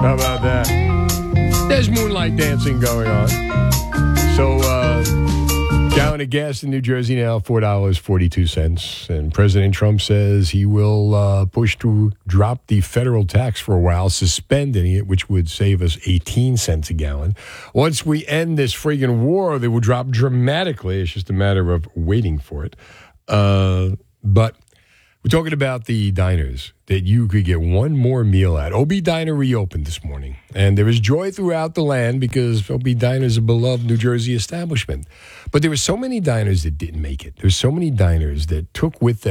How about that? There's moonlight dancing going on. So, gallon of gas in New Jersey now, $4.42. And President Trump says he will push to drop the federal tax for a while, suspending it, which would save us 18 cents a gallon. Once we end this friggin' war, they will drop dramatically. It's just a matter of waiting for it. But we're talking about the diners that you could get one more meal at. OB Diner reopened this morning, and there is joy throughout the land because OB Diner is a beloved New Jersey establishment. But there were so many diners that didn't make it. There's so many diners that took with them